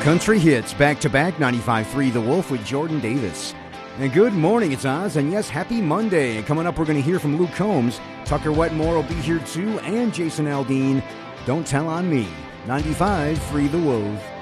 Country hits back-to-back 95.3 The Wolf with Jordan Davis. And good morning, it's Oz, and yes, happy Monday. And coming up, we're going to hear from Luke Combs. Tucker Wetmore will be here too, and Jason Aldean. Don't tell on me. 95.3 The Wolf.